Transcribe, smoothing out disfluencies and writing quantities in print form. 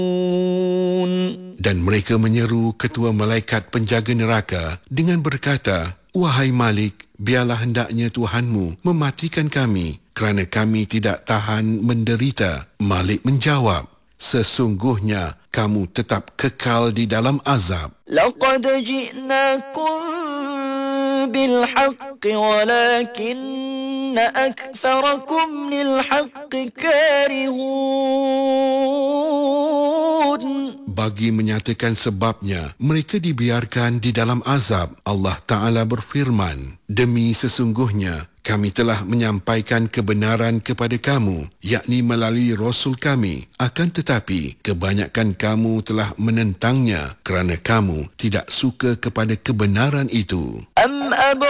Dan mereka menyeru ketua malaikat penjaga neraka dengan berkata, "Wahai Malik, biarlah hendaknya Tuhanmu mematikan kami kerana kami tidak tahan menderita." Malik menjawab, "Sesungguhnya kamu tetap kekal di dalam azab." لقد جئناكم بالحق ولكن أكثركم للحق كارهون. Bagi menyatakan sebabnya, mereka dibiarkan di dalam azab. Allah Ta'ala berfirman, "Demi sesungguhnya, kami telah menyampaikan kebenaran kepada kamu, yakni melalui Rasul kami. Akan tetapi, kebanyakan kamu telah menentangnya kerana kamu tidak suka kepada kebenaran itu." أم